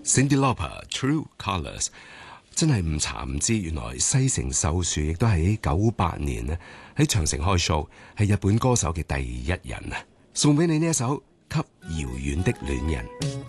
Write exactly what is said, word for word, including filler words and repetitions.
Cyndi Lauper True Colours 真係唔查唔知，原來西城秀樹亦都喺九八年咧喺長城開 show， 係日本歌手嘅第一人啊！送俾你呢一首《給遙遠的戀人》。